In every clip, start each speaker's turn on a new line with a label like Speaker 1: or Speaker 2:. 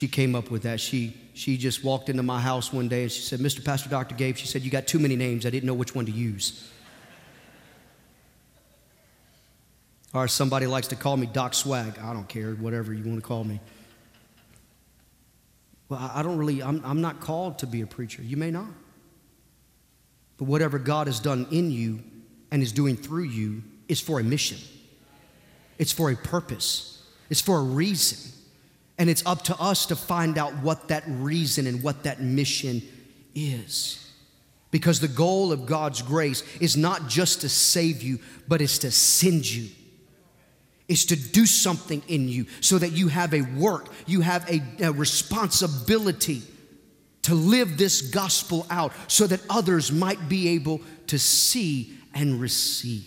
Speaker 1: She came up with that. She just walked into my house one day and she said, Mr. Pastor Dr. Gabe, she said, you got too many names. I didn't know which one to use. Or somebody likes to call me Doc Swag. I don't care, whatever you want to call me. Well, I'm not called to be a preacher. You may not. But whatever God has done in you and is doing through you is for a mission. It's for a purpose. It's for a reason. And it's up to us to find out what that reason and what that mission is. Because the goal of God's grace is not just to save you, but it's to send you. It's to do something in you so that you have a work, you have a responsibility to live this gospel out so that others might be able to see and receive.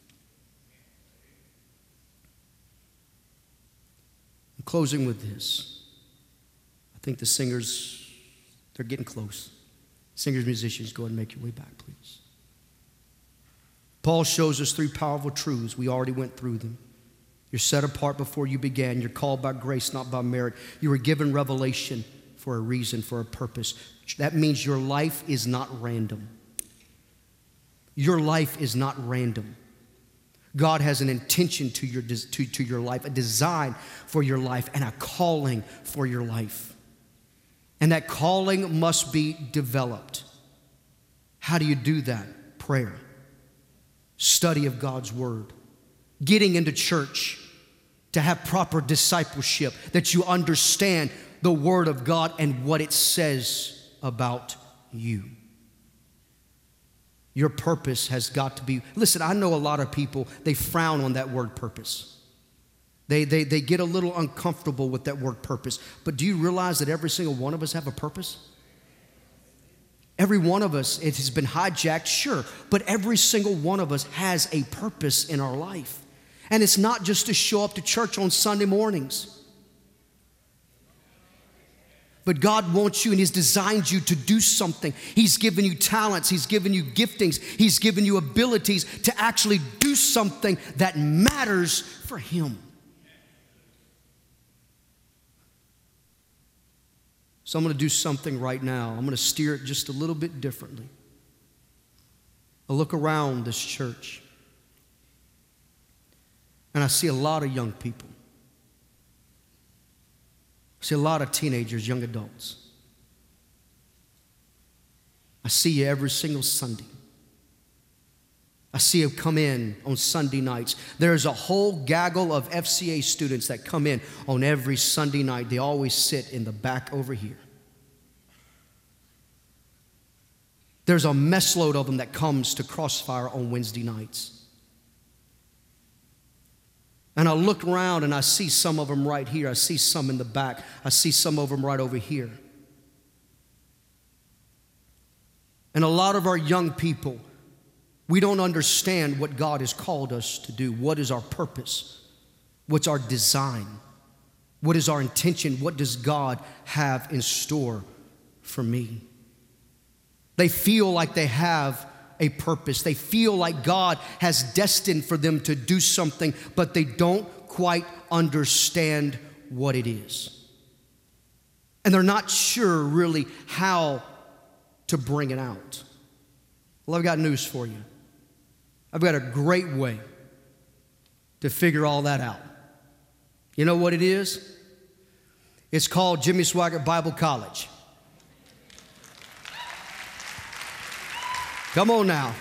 Speaker 1: I'm closing with this. I think the singers, they're getting close. Singers, musicians, go ahead and make your way back, please. Paul shows us 3 powerful truths. We already went through them. You're set apart before you began. You're called by grace, not by merit. You were given revelation for a reason, for a purpose. That means your life is not random. Your life is not random. God has an intention to your life, a design for your life, and a calling for your life. And that calling must be developed. How do you do that? Prayer, study of God's word, getting into church to have proper discipleship, that you understand the word of God and what it says about you. Your purpose has got to be, listen, I know a lot of people, they frown on that word purpose. They get a little uncomfortable with that word purpose. But do you realize that every single one of us have a purpose? Every one of us, it has been hijacked, sure, but every single one of us has a purpose in our life. And it's not just to show up to church on Sunday mornings. But God wants you and He's designed you to do something. He's given you talents. He's given you giftings. He's given you abilities to actually do something that matters for Him. So I'm going to do something right now. I'm going to steer it just a little bit differently. I look around this church and I see a lot of young people. I see a lot of teenagers, young adults. I see you every single Sunday. I see you come in on Sunday nights. There's a whole gaggle of FCA students that come in on every Sunday night. They always sit in the back over here. There's a messload of them that comes to Crossfire on Wednesday nights. And I look around and I see some of them right here. I see some in the back. I see some of them right over here. And a lot of our young people, we don't understand what God has called us to do. What is our purpose? What's our design? What is our intention? What does God have in store for me? They feel like they have a purpose. They feel like God has destined for them to do something, but they don't quite understand what it is. And they're not sure really how to bring it out. Well, I've got news for you. I've got a great way to figure all that out. You know what it is? It's called Jimmy Swaggart Bible College. Come on now.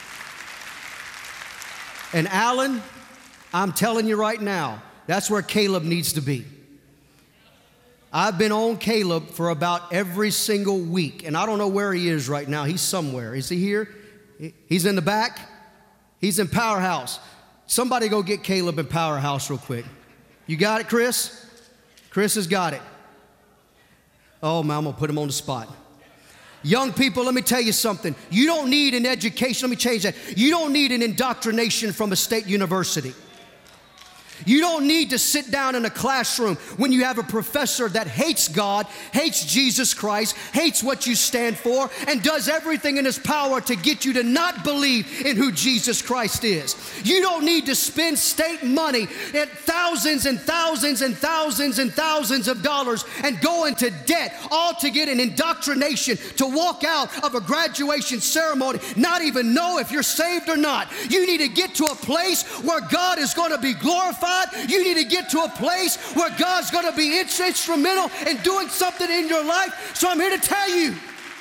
Speaker 1: And Alan, I'm telling you right now, that's where Caleb needs to be. I've been on Caleb for about every single week, and I don't know where he is right now. He's somewhere. Is he here? He's in the back. He's in Powerhouse. Somebody go get Caleb in Powerhouse real quick. You got it, Chris? Chris has got it. Oh, man, I'm going to put him on the spot. Young people, let me tell you something. You don't need an education. Let me change that. You don't need an indoctrination from a state university. You don't need to sit down in a classroom when you have a professor that hates God, hates Jesus Christ, hates what you stand for, and does everything in his power to get you to not believe in who Jesus Christ is. You don't need to spend state money at thousands and thousands and thousands and thousands of dollars and go into debt all to get an indoctrination to walk out of a graduation ceremony, not even know if you're saved or not. You need to get to a place where God is going to be glorified. You need to get to a place where God's going to be instrumental in doing something in your life. So I'm here to tell you,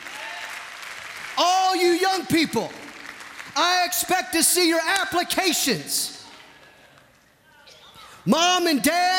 Speaker 1: all you young people, I expect to see your applications. Mom and dad,